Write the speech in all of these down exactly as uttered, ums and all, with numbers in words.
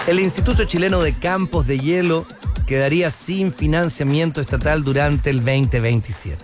El Instituto Chileno de Campos de Hielo quedaría sin financiamiento estatal durante el veinte veintisiete.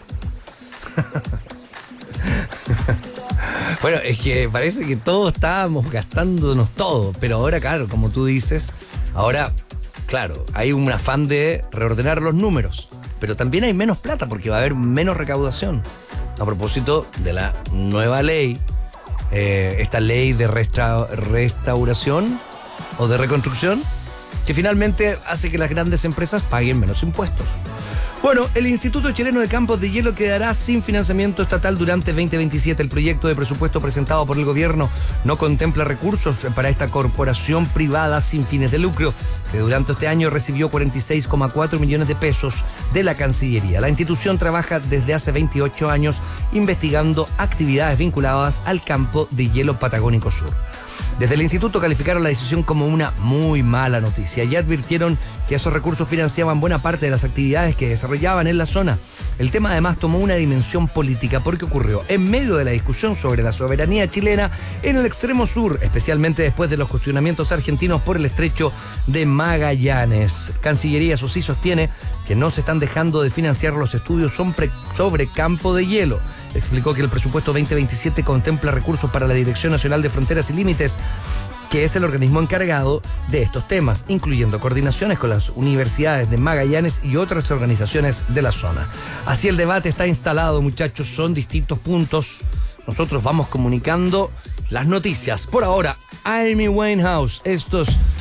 Bueno, es que parece que todos estábamos gastándonos todo, pero ahora, claro, como tú dices, ahora, claro, hay un afán de reordenar los números, pero también hay menos plata porque va a haber menos recaudación. A propósito de la nueva ley, eh, esta ley de resta- restauración o de reconstrucción, que finalmente hace que las grandes empresas paguen menos impuestos. Bueno, el Instituto Chileno de Campos de Hielo quedará sin financiamiento estatal durante veinte veintisiete. El proyecto de presupuesto presentado por el gobierno no contempla recursos para esta corporación privada sin fines de lucro, que durante este año recibió cuarenta y seis coma cuatro millones de pesos de la Cancillería. La institución trabaja desde hace veintiocho años investigando actividades vinculadas al campo de hielo patagónico sur. Desde el instituto calificaron la decisión como una muy mala noticia y advirtieron que esos recursos financiaban buena parte de las actividades que desarrollaban en la zona. El tema además tomó una dimensión política porque ocurrió en medio de la discusión sobre la soberanía chilena en el extremo sur, especialmente después de los cuestionamientos argentinos por el estrecho de Magallanes. Cancillería, eso sí, sostiene que no se están dejando de financiar los estudios sobre campo de hielo. Explicó que el presupuesto veinte veintisiete contempla recursos para la Dirección Nacional de Fronteras y Límites, que es el organismo encargado de estos temas, incluyendo coordinaciones con las universidades de Magallanes y otras organizaciones de la zona. Así el debate está instalado, muchachos, son distintos puntos. Nosotros vamos comunicando las noticias. Por ahora, Amy Winehouse, estos